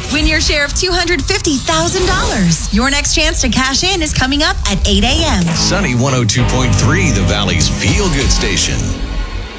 Win your share of $250,000. Your next chance to cash in is coming up at 8 a.m. Sunny 102.3, the Valley's feel-good station.